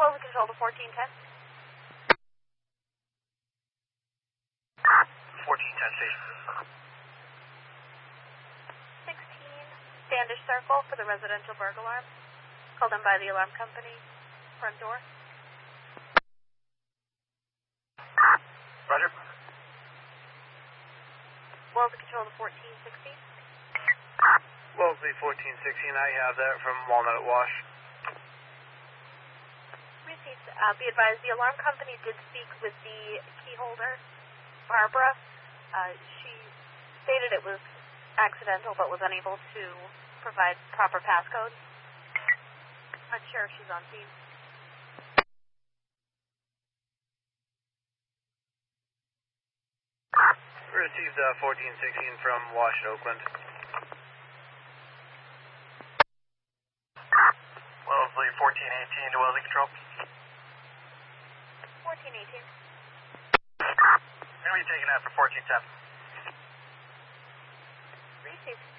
Wellesley Control to 1410. 1410 station. 16 Standish Circle for the residential burglar alarm. Called in by the alarm company. Front door. Roger. Wellesley Control to 1416. Wellesley 1416, I have that from Walnut at Wash. Received. Be advised, the alarm company did speak with the key holder, Barbara. She stated it was accidental but was unable to provide proper passcode. Not sure if she's on scene. Received 1416 from Wash, Oakland. Wellesley 1418 to Wellesley Control. 1418. Going to be taking that for 1410. Received.